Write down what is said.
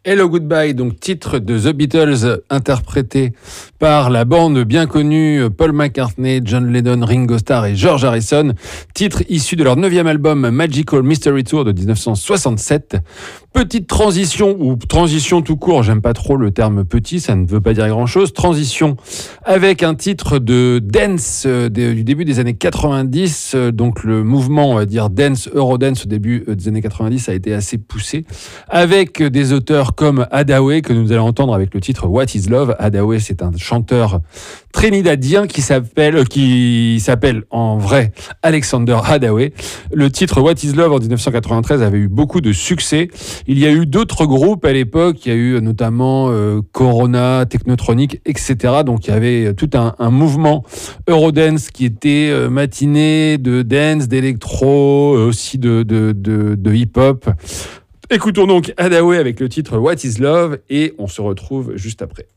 Hello Goodbye, donc titre de The Beatles interprété par la bande bien connue Paul McCartney, John Lennon, Ringo Starr et George Harrison. Titre issu de leur 9e album Magical Mystery Tour de 1967. Petite transition, ou transition tout court, j'aime pas trop le terme petit, ça ne veut pas dire grand chose. Transition avec un titre de dance du début des années 90, donc le mouvement, on va dire dance, Eurodance au début des années 90 a été assez poussé, avec des auteurs comme Hadaway, que nous allons entendre avec le titre What is Love. Hadaway, c'est un chanteur trinidadien qui s'appelle en vrai Alexander Hadaway. Le titre What is Love en 1993 avait eu beaucoup de succès. Il y a eu d'autres groupes à l'époque, il y a eu notamment Corona, Technotronic, etc. Donc il y avait tout un mouvement Eurodance qui était matiné de dance, d'électro, aussi de hip-hop. Écoutons donc Hadaway avec le titre What is Love et on se retrouve juste après.